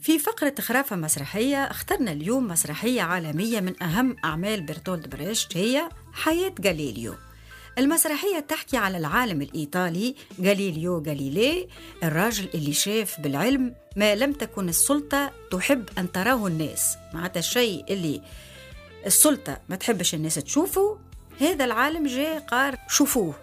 في فقرة خرافة مسرحية اخترنا اليوم مسرحية عالمية من أهم أعمال برتولد بريشت، هي حياة غاليليو. المسرحية تحكي على العالم الإيطالي غاليليو غاليلي، الراجل اللي شاف بالعلم ما لم تكن السلطة تحب أن تراه الناس، معناتها الشيء اللي السلطة ما تحبش الناس تشوفه، هذا العالم جاء قال شوفوه.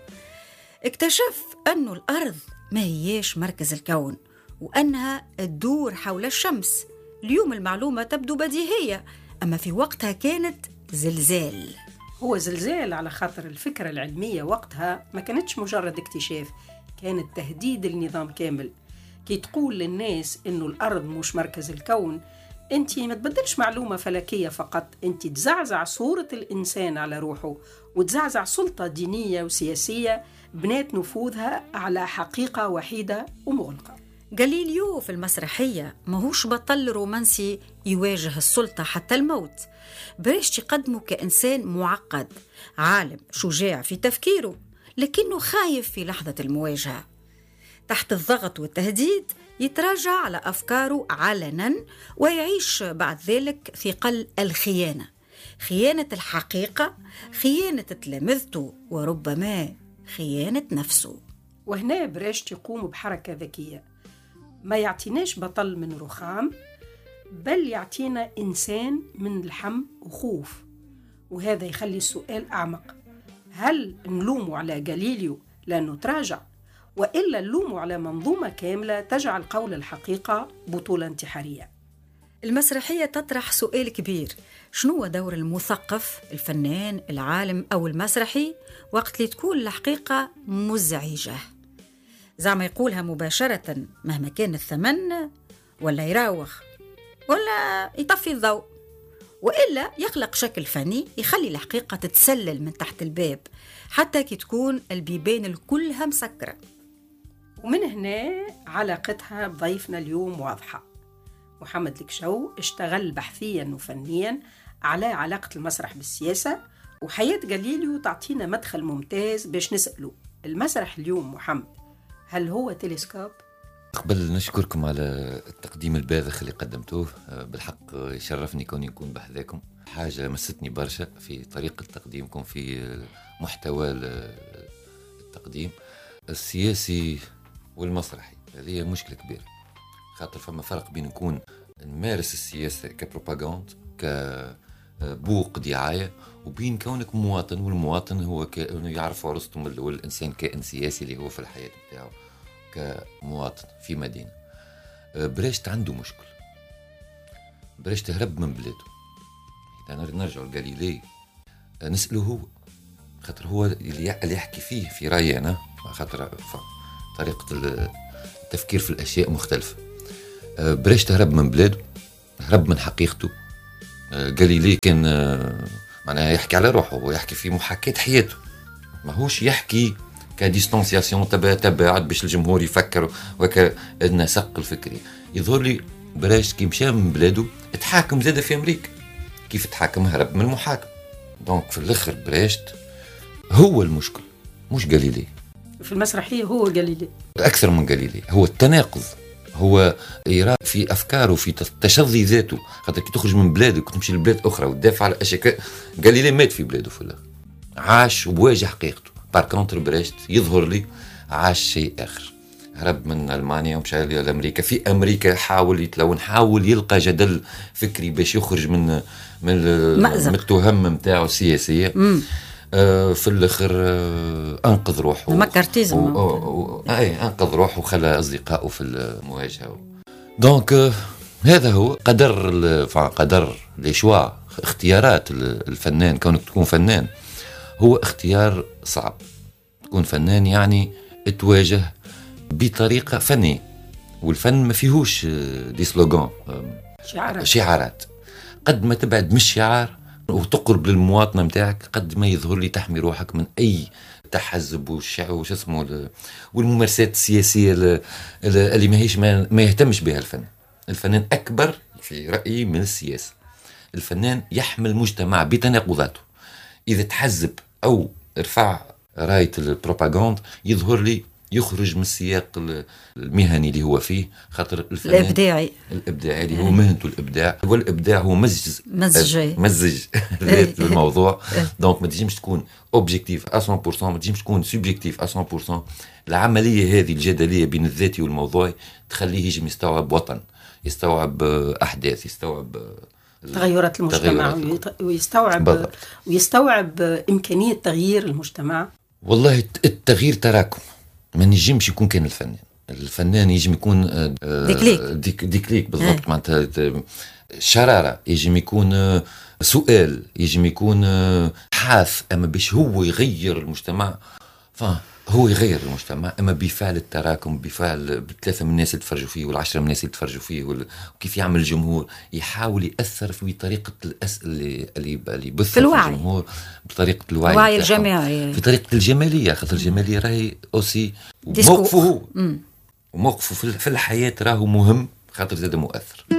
اكتشف أنه الأرض ما هيش مركز الكون وأنها تدور حول الشمس. اليوم المعلومة تبدو بديهية، أما في وقتها كانت زلزال. هو زلزال على خاطر الفكرة العلمية وقتها ما كانتش مجرد اكتشاف، كانت تهديد النظام كامل. كي تقول للناس إنه الأرض مش مركز الكون، أنت ما تبدلش معلومة فلكية فقط، أنت تزعزع صورة الإنسان على روحه، وتزعزع سلطة دينية وسياسية بنات نفوذها على حقيقة وحيدة ومغلقة. غاليليو في المسرحية ماهوش بطل رومانسي يواجه السلطة حتى الموت، بريشت يقدمه كإنسان معقد، عالم شجاع في تفكيره لكنه خايف في لحظة المواجهة. تحت الضغط والتهديد يتراجع على أفكاره علنا ويعيش بعد ذلك في قل الخيانة، خيانة الحقيقة، خيانة تلامذته، وربما خيانة نفسه. وهنا بريشت يقوم بحركة ذكية، ما يعطيناش بطل من رخام، بل يعطينا إنسان من لحم وخوف. وهذا يخلي السؤال أعمق، هل نلومه على غاليليو لأنه تراجع، وإلا نلومه على منظومة كاملة تجعل قول الحقيقة بطولة انتحارية؟ المسرحية تطرح سؤال كبير، شنو هو دور المثقف، الفنان، العالم أو المسرحي وقت اللي تكون الحقيقة مزعجة؟ زعما يقولها مباشرة مهما كان الثمن، ولا يراوغ، ولا يطفي الضوء، وإلا يخلق شكل فني يخلي الحقيقة تتسلل من تحت الباب حتى كي تكون البيبان الكلها مسكرة. ومن هنا علاقتها بضيفنا اليوم واضحة. محمد الكشو اشتغل بحثيا وفنيا على علاقة المسرح بالسياسة، وحياة غاليليو تعطينا مدخل ممتاز باش نسأله المسرح اليوم محمد هل هو تلسكوب؟ قبل نشكركم على التقديم الباذخ اللي قدمتوه، بالحق يشرفني كوني نكون بحذاكم. حاجة مستني برشا في طريقة تقديمكم، في محتوى التقديم السياسي والمسرحي. هذه مشكلة كبيرة، خاطر فما فرق بين نكون نمارس السياسة كبروباغاند كبوق دعاية، وبين كونك مواطن، والمواطن هو يعرف عرستم والإنسان كائن سياسي اللي هو في الحياة بتاعه كمواطن في مدينة. بريشت عنده مشكل، بريشت هرب من بلاده. إذا نرجع لغاليلي نسأله هو، خاطر هو اللي يحكي فيه في رأيي أنا، خاطر طريقة التفكير في الأشياء مختلفة. بريشت هرب من بلاده، هرب من حقيقته. غاليلي كان معناها يحكي على روحه ويحكي في محاكاة حياته، ماهوش يحكي كديستانسياسيون تباعد باش الجمهور يفكر وكالنسق الفكري. يظهر لي بريشت كي مشى من بلاده اتحاكم زاد في أمريكا، كيف اتحاكم هرب من المحاكم. دونك في الآخر بريشت هو المشكل مش غاليلي. في المسرحية هو غاليلي أكثر من غاليلي، هو التناقض، هو يرى في أفكاره في تشظي ذاته. خاطر كي تخرج من بلادك وتمشي لبلاد أخرى وتدافع على أشياء، غاليلي مات في بلاده في الآخر، عاش وواجه حقيقته. باركونتر بريشت يظهر لي عاش شيء آخر، هرب من ألمانيا ومشى لأمريكا. في أمريكا حاول يتلون، حاول يلقى جدل فكري باش يخرج من التهم متاعه السياسية. في الآخر أنقذ روحه، مكارتيزم، أنقذ روحه وخلى أصدقائه في المواجهة. دونك هذا هو قدر لشوا اختيارات الفنان. كونك تكون فنان هو اختيار صعب، تكون فنان يعني تواجه بطريقة فنية، والفن ما فيهوش دي سلوغان شعارات. قد ما تبعد من الشعار وتقرب للمواطنة متاعك، قد ما يظهر لي تحمي روحك من أي تحزب وش اسمه والممارسات السياسية اللي ما يهتمش بها الفن. الفنان أكبر في رأيي من السياسة. الفنان يحمل مجتمع بتناقضاته. إذا تحزب أو ارفع راية البروباغاند يظهر لي يخرج من السياق المهني اللي هو فيه، خاطر الفنان الابداعي اللي هو مهنته الابداع، والابداع هو مزج ذات الموضوع. دونك ما تنجمش تكون اوبجيكتيف 100%، ما تنجمش تكون سوبجيكتيف 100%. العمليه هذه الجدليه بين الذاتي والموضوعي تخليه يجم يستوعب وطن، يستوعب احداث، يستوعب تغيرات المجتمع، ويستوعب إمكانية تغيير المجتمع. والله التغيير تراكم، ما نجمش يكون كان الفنان يجم يكون ديكليك بالضبط، معناتها شرارة، يجم يكون سؤال، يجم يكون حاث، أما باش هو يغير المجتمع هو يغير المجتمع اما بفعل التراكم، بفعل ب3 من الناس اللي تفرجوا فيه وال10 من الناس اللي تفرجوا فيه، وكيف يعمل الجمهور، يحاول ياثر في طريقه اللي يبث في الجمهور، بطريقه الوعي الجماعي، في طريقه الجماليه، خاطر الجماليه راهي اوسي موقفه في الحياه راهو مهم، خاطر زاد مؤثر.